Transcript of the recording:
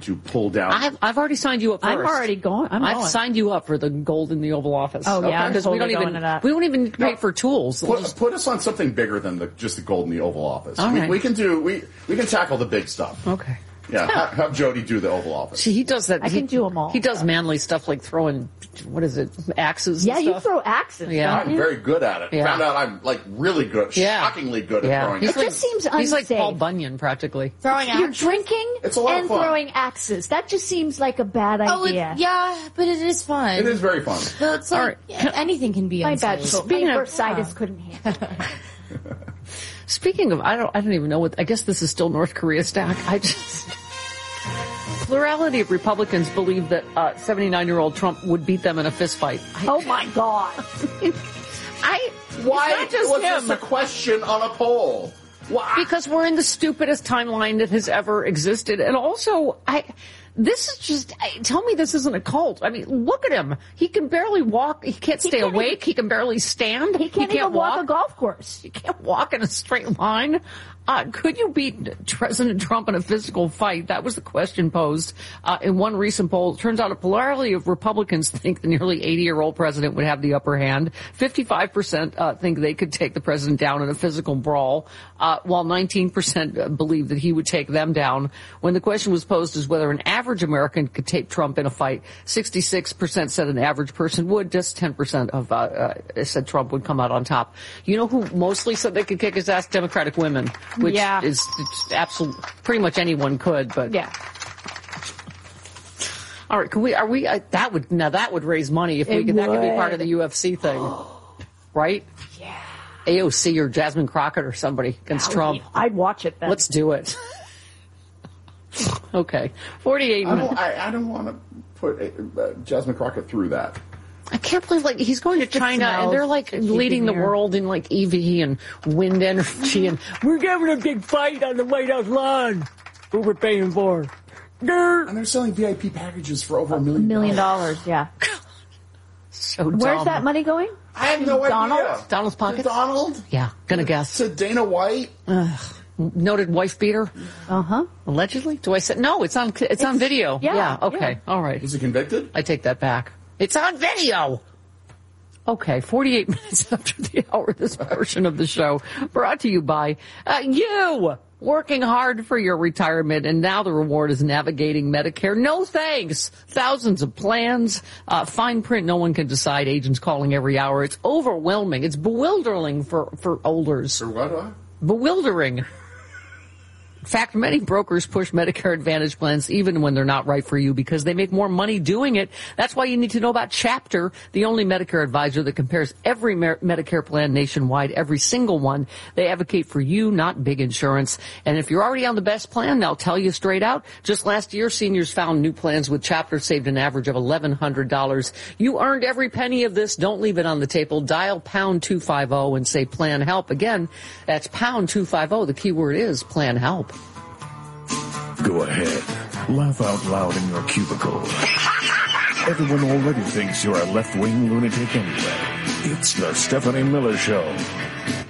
to pull down. I've already signed you up first. I'm already going. I've signed you up for the gold in the Oval Office. Oh, yeah. Because we don't even pay for tools. Put us on something bigger than just the gold in the Oval Office. All right. We can tackle the big stuff. Okay. Yeah, have Jody do the Oval Office. See, he does that. I can do them all. He does manly stuff like throwing, axes and stuff. Yeah, you throw axes. Yeah. I'm very good at it. Yeah. Found out I'm really good, shockingly good at throwing It axes. just seems unsafe. He's like Paul Bunyan, practically. Throwing axes? You're drinking It's a lot of and fun. throwing axes. That just seems like a bad idea. Yeah, but it is fun. It is very fun. So it's like, anything can be My unsafe. bad. Speaking My of- bursitis couldn't handle it. Speaking of, I don't even know I guess this is still North Korea stack. Plurality of Republicans believe that 79-year-old Trump would beat them in a fist fight. Oh my God. Why it's not just was him. this a question on a poll? Why? Because we're in the stupidest timeline that has ever existed. And also, this is just, tell me this isn't a cult. I mean, look at him. He can barely walk. He can't stay awake. He can barely stand. He can't even walk a golf course. You can't walk in a straight line. Could you beat President Trump in a physical fight? That was the question posed in one recent poll. It turns out a plurality of Republicans think the nearly 80-year-old president would have the upper hand. 55% think they could take the president down in a physical brawl, while 19% believe that he would take them down. When the question was posed as whether an average American could take Trump in a fight, 66% said an average person would. Just 10% of said Trump would come out on top. You know who mostly said they could kick his ass? Democratic women. Which is absolute, pretty much anyone could, but. Yeah. All right, that would raise money if that could be part of the UFC thing. Right? Yeah. AOC or Jasmine Crockett or somebody against Trump. I'd watch it then. Let's do it. Okay. 48 minutes. I don't want to put Jasmine Crockett through that. I can't believe, like, he's going to China and they're, like, leading the world in, like, EV and wind energy and we're having a big fight on the White House lawn. Who we're paying for. And they're selling VIP packages for over $1 million. Yeah. So dumb. Where's that money going? I have no idea. Donald's pocket? Donald? Yeah, gonna guess. To Dana White? Noted wife beater? Uh-huh. Allegedly? Do I say? No, it's on video. Yeah. Okay. Yeah. All right. Was he convicted? I take that back. It's on video. Okay, 48 minutes after the hour, this portion of the show brought to you by you, working hard for your retirement, and now the reward is navigating Medicare. No thanks. Thousands of plans, fine print, no one can decide, agents calling every hour. It's overwhelming. It's bewildering for olders. For what? Bewildering. In fact, many brokers push Medicare Advantage plans even when they're not right for you because they make more money doing it. That's why you need to know about Chapter, the only Medicare advisor that compares every Medicare plan nationwide, every single one. They advocate for you, not big insurance. And if you're already on the best plan, they'll tell you straight out. Just last year, seniors found new plans with Chapter saved an average of $1,100. You earned every penny of this. Don't leave it on the table. Dial pound 250 and say plan help. Again, that's pound 250. The key word is plan help. Go ahead. Laugh out loud in your cubicle. Everyone already thinks you're a left-wing lunatic anyway. It's the Stephanie Miller Show.